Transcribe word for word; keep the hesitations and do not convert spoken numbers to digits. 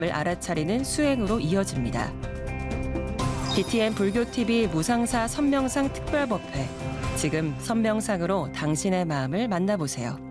을 알아차리는 수행으로 이어집니다. 비티엔 불교티비 무상사 선명상 특별법회. 지금 선명상으로 당신의 마음을 만나보세요.